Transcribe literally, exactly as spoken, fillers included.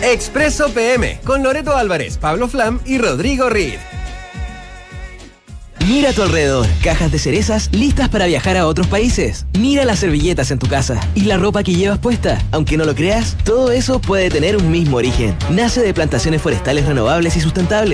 Expreso P M, con Loreto Álvarez, Pablo Flam y Rodrigo Reed. Mira a tu alrededor, cajas de cerezas listas para viajar a otros países. Mira las servilletas en tu casa y la ropa que llevas puesta. Aunque no lo creas, todo eso puede tener un mismo origen. Nace de plantaciones forestales renovables y sustentables.